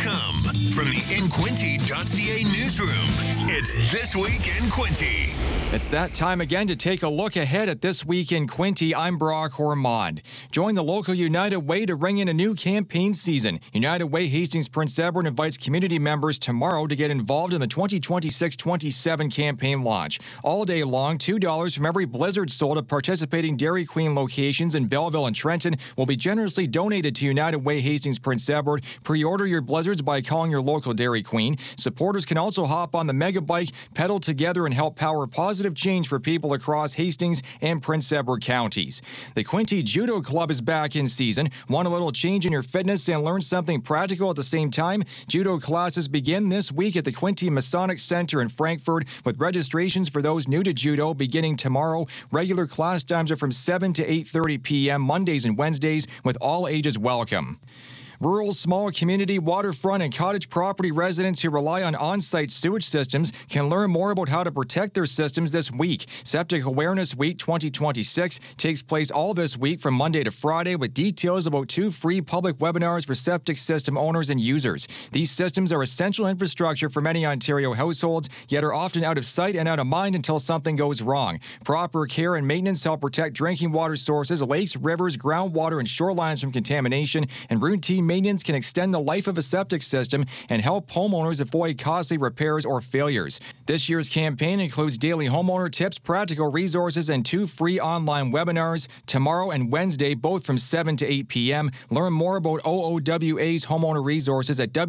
Welcome from the InQuinte.ca newsroom. It's This Week in Quinte. It's that time again to take a look ahead at This Week in Quinte. I'm Brock Ormond. Join the local United Way to ring in a new campaign season. United Way Hastings Prince Edward invites community members tomorrow to get involved in the 2026-27 campaign launch. All day long, $2 from every Blizzard sold at participating Dairy Queen locations in Belleville and Trenton will be generously donated to United Way Hastings Prince Edward. Pre-order your Blizzards by calling your local Dairy Queen. Supporters can also hop on the Mega Bike, pedal together, and help power positive change for people across Hastings and Prince Edward counties. The Quinte Judo Club is back in season. Want a little change in your fitness and learn something practical at the same time? Judo classes begin this week at the Quinte Masonic Center in Frankfort, with registrations for those new to judo beginning tomorrow. Regular class times are from 7 to 8:30 p.m. Mondays and Wednesdays, with all ages welcome. Rural, small community, waterfront, and cottage property residents who rely on on-site sewage systems can learn more about how to protect their systems this week. Septic Awareness Week 2026 takes place all this week from Monday to Friday, with details about 2 free public webinars for septic system owners and users. These systems are essential infrastructure for many Ontario households, yet are often out of sight and out of mind until something goes wrong. Proper care and maintenance help protect drinking water sources, lakes, rivers, groundwater, and shorelines from contamination, and routine maintenance can extend the life of a septic system and help homeowners avoid costly repairs or failures. This year's campaign includes daily homeowner tips, practical resources, and 2 free online webinars tomorrow and Wednesday, both from 7 to 8 p.m. Learn more about OOWA's homeowner resources at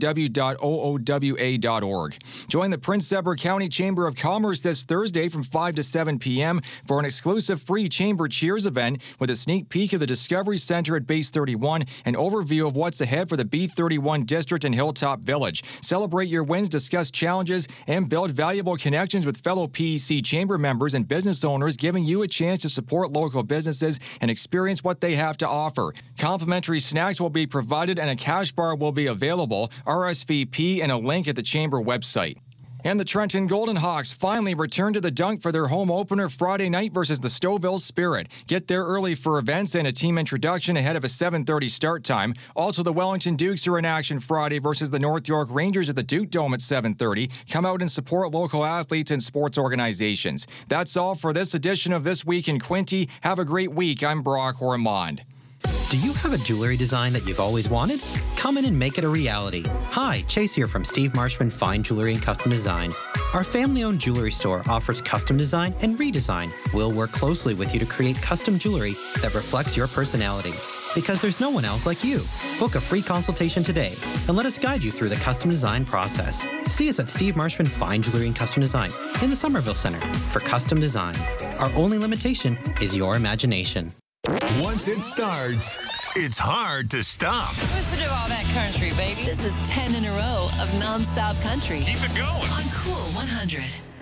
www.oowa.org. Join the Prince Edward County Chamber of Commerce this Thursday from 5 to 7 p.m. for an exclusive free Chamber Cheers event with a sneak peek of the Discovery Center at Base 31 and overview of what's ahead for the B31 district in Hilltop Village. Celebrate your wins, discuss challenges, and build valuable connections with fellow PEC Chamber members and business owners, giving you a chance to support local businesses and experience what they have to offer. Complimentary snacks will be provided and a cash bar will be available. RSVP and a link at the Chamber website. And the Trenton Golden Hawks finally returned to the Dunk for their home opener Friday night versus the Stouffville Spirit. Get there early for events and a team introduction ahead of a 7:30 start time. Also, the Wellington Dukes are in action Friday versus the North York Rangers at the Duke Dome at 7:30. Come out and support local athletes and sports organizations. That's all for this edition of This Week in Quinte. Have a great week. I'm Brock Ormond. Do you have a jewelry design that you've always wanted? Come in and make it a reality. Hi, Chase here from Steve Marshman Fine Jewelry and Custom Design. Our family-owned jewelry store offers custom design and redesign. We'll work closely with you to create custom jewelry that reflects your personality, because there's no one else like you. Book a free consultation today and let us guide you through the custom design process. See us at Steve Marshman Fine Jewelry and Custom Design in the Somerville Center for custom design. Our only limitation is your imagination. Once it starts, it's hard to stop. Listen to all that country, baby. This is 10 in a row of non-stop country. Keep it going On Cool 100.